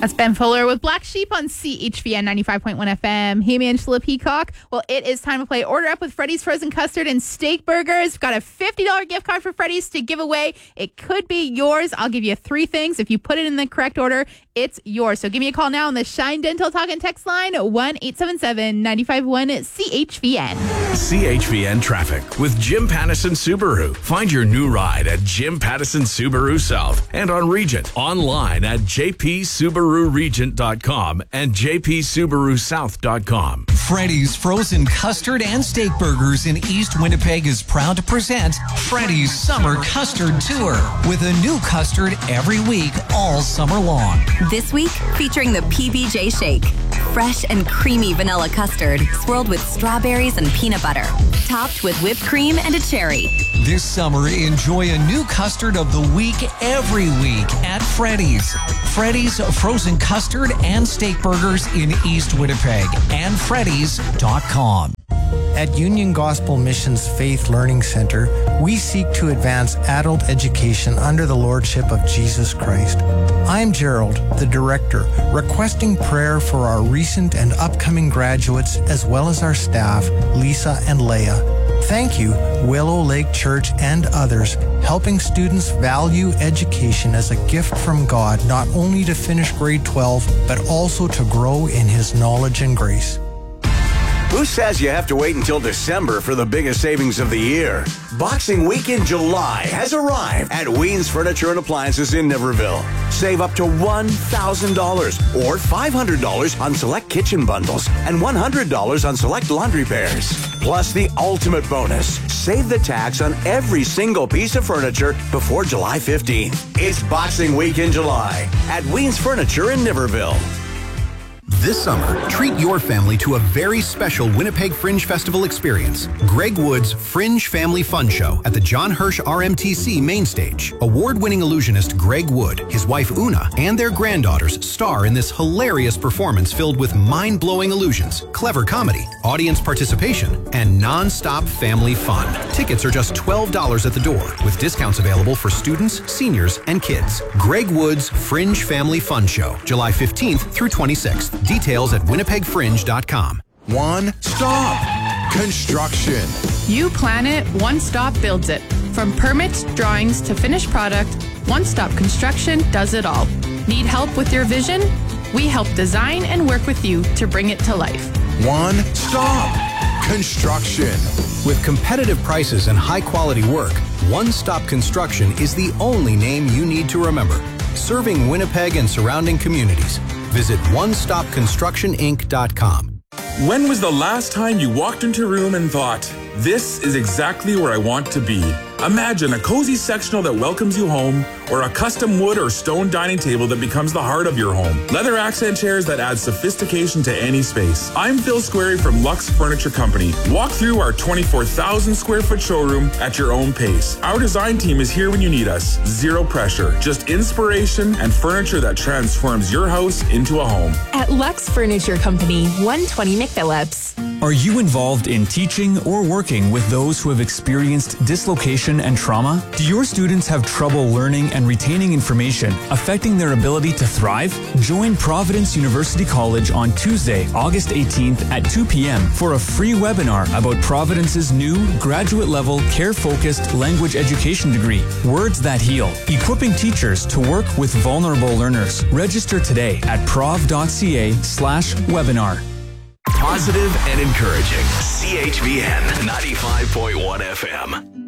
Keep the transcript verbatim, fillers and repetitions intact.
That's Ben Fuller with Black Sheep on C H V N ninety-five point one F M. Hey, man, Angela Peacock. Well, it is time to play Order Up with Freddy's Frozen Custard and Steak Burgers. We've got a fifty dollars gift card for Freddy's to give away. It could be yours. I'll give you three things. If you put it in the correct order, it's yours. So give me a call now on the Shine Dental Talk and Text line, one eight seven seven, nine five one, C H V N. C H V N Traffic with Jim Pattison Subaru. Find your new ride at Jim Pattison Subaru South and on Regent. Online at j p subaru regent dot com and j p subaru south dot com. Freddy's Frozen Custard and Steak Burgers in East Winnipeg is proud to present Freddy's Summer Custard Tour with a new custard every week all summer long. This week, featuring the P B J Shake. Fresh and creamy vanilla custard swirled with strawberries and peanut butter, topped with whipped cream and a cherry. This summer, enjoy a new custard of the week every week at Freddy's. Freddy's Frozen Custard and Steak Burgers in East Winnipeg and Freddy's dot com. At Union Gospel Mission's Faith Learning Center, we seek to advance adult education under the Lordship of Jesus Christ. I'm Gerald, the director, requesting prayer for our recent and upcoming graduates as well as our staff, Lisa and Leah. Thank you, Willow Lake Church and others, helping students value education as a gift from God, not only to finish grade twelve, but also to grow in His knowledge and grace. Who says you have to wait until December for the biggest savings of the year? Boxing Week in July has arrived at Ween's Furniture and Appliances in Niverville. Save up to one thousand dollars or five hundred dollars on select kitchen bundles and one hundred dollars on select laundry pairs. Plus the ultimate bonus, save the tax on every single piece of furniture before July fifteenth. It's Boxing Week in July at Ween's Furniture in Niverville. This summer, treat your family to a very special Winnipeg Fringe Festival experience. Greg Wood's Fringe Family Fun Show at the John Hirsch R M T C main stage. Award-winning illusionist Greg Wood, his wife Una, and their granddaughters star in this hilarious performance filled with mind-blowing illusions, clever comedy, audience participation, and non-stop family fun. Tickets are just twelve dollars at the door, with discounts available for students, seniors, and kids. Greg Wood's Fringe Family Fun Show, July fifteenth through twenty-sixth. Details at winnipeg fringe dot com. One stop construction. You plan it, One Stop builds it. From permits, drawings to finished product, One Stop Construction does it all. Need help with your vision? We help design and work with you to bring it to life. One stop construction. With competitive prices and high quality work, One Stop Construction is the only name you need to remember. Serving Winnipeg and surrounding communities. Visit one stop construction inc dot com. When was the last time you walked into a room and thought, this is exactly where I want to be? Imagine a cozy sectional that welcomes you home, or a custom wood or stone dining table that becomes the heart of your home. Leather accent chairs that add sophistication to any space. I'm Phil Squarey from Lux Furniture Company. Walk through our twenty-four thousand square foot showroom at your own pace. Our design team is here when you need us. Zero pressure, just inspiration and furniture that transforms your house into a home. At Lux Furniture Company, one twenty McPhillips. Are you involved in teaching or working with those who have experienced dislocation and trauma? Do your students have trouble learning and retaining information, affecting their ability to thrive? Join Providence University College on Tuesday, August eighteenth at two p.m. for a free webinar about Providence's new graduate-level, care-focused language education degree, Words That Heal, equipping teachers to work with vulnerable learners. Register today at prov.ca slash webinar. Positive and encouraging. C H V N ninety-five point one F M.